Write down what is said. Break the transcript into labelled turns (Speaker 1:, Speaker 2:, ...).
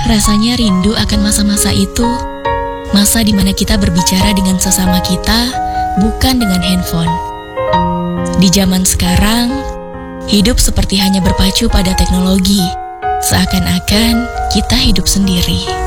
Speaker 1: Rasanya rindu akan masa-masa itu, masa di mana kita berbicara dengan sesama kita, bukan dengan handphone. Di zaman sekarang, hidup seperti hanya berpacu pada teknologi, seakan-akan kita hidup sendiri.